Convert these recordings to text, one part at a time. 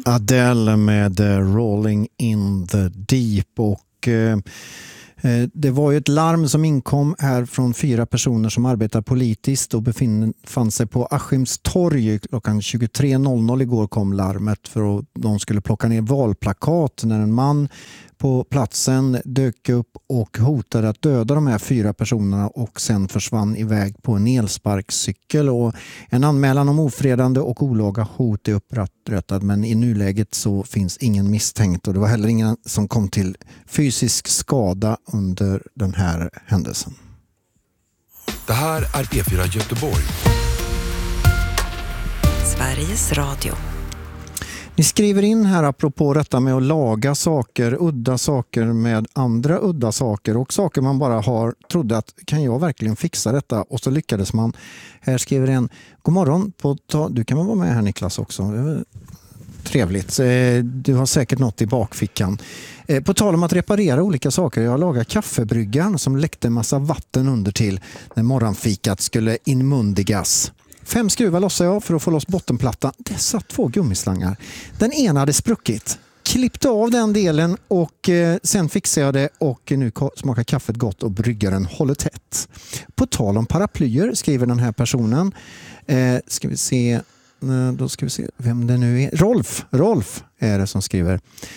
Adele med Rolling in the Deep, och det var ju ett larm som inkom här från 4 personer som arbetar politiskt och befann sig på Askims torg klockan 23.00 igår. Kom larmet för att de skulle plocka ner valplakat när en man på platsen dök upp och hotade att döda de här 4 personerna och sen försvann iväg på en elsparkcykel. Och en anmälan om ofredande och olaga hot är upprättad, men i nuläget så finns ingen misstänkt, och det var heller ingen som kom till fysisk skada under den här händelsen. Det här är P4 Göteborg. Sveriges Radio. Ni skriver in här apropå detta med att laga saker, udda saker med andra udda saker och saker man bara trodde att kan jag verkligen fixa detta, och så lyckades man. Här skriver en: god morgon, du kan vara med här Niklas också. Trevligt. Du har säkert något i bakfickan. På tal om att reparera olika saker, jag lagar kaffebryggan som läckte en massa vatten under till när morgonfikat skulle inmundigas. 5 skruvar lossade jag för att få loss bottenplattan. Det satt 2 gummislangar. Den ena hade spruckit. Klippte av den delen och sen fixade jag det, och nu smakar kaffet gott och bryggaren håller tätt. På tal om paraplyer skriver den här personen. Ska vi se vem det nu är. Rolf är det som skriver.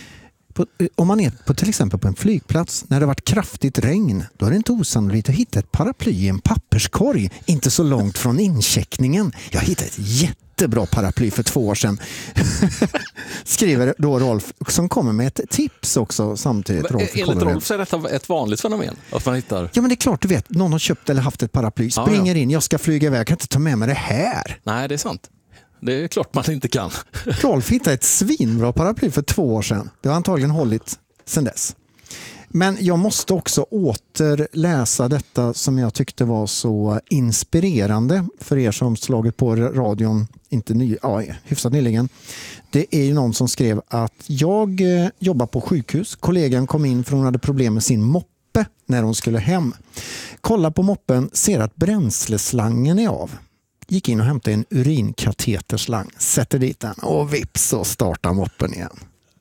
Om man är på till exempel på en flygplats när det varit kraftigt regn, då är det inte osannolikt att hitta ett paraply i en papperskorg inte så långt från incheckningen. Jag hittade ett jättebra paraply för 2 år sedan. Skriver då Rolf, som kommer med ett tips också samtidigt. Enligt Rolf så är detta ett vanligt fenomen att man hittar. Ja, men det är klart, du vet, någon har köpt eller haft ett paraply, springer in, jag ska flyga iväg, jag kan inte ta med mig det här. Nej, det är sant. Det är klart man inte kan. Rolf hittade ett svinbra paraply för 2 år sedan. Det har antagligen hållit sedan dess. Men jag måste också återläsa detta som jag tyckte var så inspirerande för er som slagit på radion hyfsat nyligen. Det är ju någon som skrev att jag jobbar på sjukhus. Kollegan kom in för hon hade problem med sin moppe när hon skulle hem. Kolla på moppen, ser att bränsleslangen är av. Gick in och hämtade en urinkateterslang, sätter dit den och vips så startar moppen igen.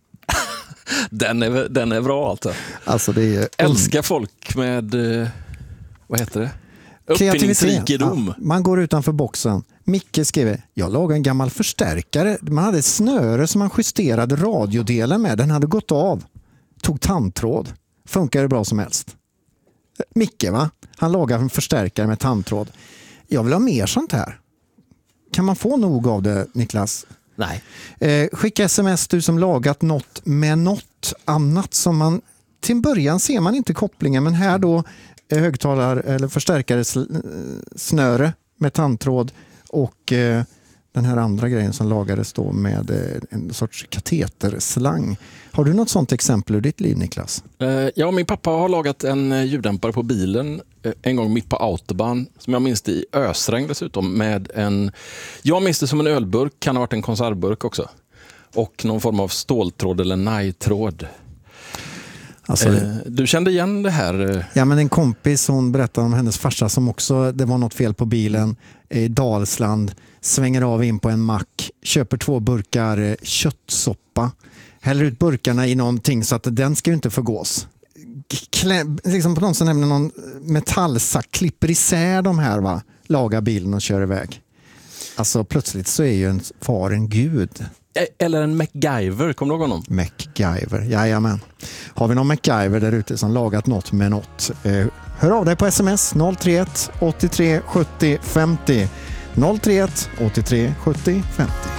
Den är bra alltså. Det är älskar folk med vad heter det? Uppfinningsrikedom. Ja, man går utanför boxen. Micke skriver: jag lagade en gammal förstärkare. Man hade ett snöre som man justerade radiodelen med. Den hade gått av. Tog tandtråd. Funkar bra som helst. Micke, va? Han lagade en förstärkare med tandtråd. Jag vill ha mer sånt här. Kan man få nog av det, Niklas? Nej. Skicka sms du som lagat något med något annat som man... Till början ser man inte kopplingen, men här då högtalare eller förstärkare snöre med tandtråd och den här andra grejen som lagades då med en sorts kateterslang. Har du något sånt exempel ur ditt liv, Niklas? Ja, min pappa har lagat en ljuddämpare på bilen en gång mitt på autobahn, som jag minns det i ösregn dessutom, med jag minns det som en ölburk, kan ha varit en konservburk också, och någon form av ståltråd eller najtråd. Alltså, du kände igen det här? Ja, men en kompis, hon berättade om hennes farsa som också, det var något fel på bilen i Dalsland, svänger av in på en mack, köper 2 burkar köttsoppa, häller ut burkarna i någonting så att den ska ju inte förgås. Liksom på någon som nämner någon metallsack, klipper isär de här, va? Lagar bilen och kör iväg. Alltså plötsligt så är ju en far en gud. Eller en MacGyver, kommer du ihåg honom? MacGyver, jajamän. Har vi någon MacGyver där ute som lagat något med något? Hör av dig på sms 031 83 70 50. 031 83 70 50.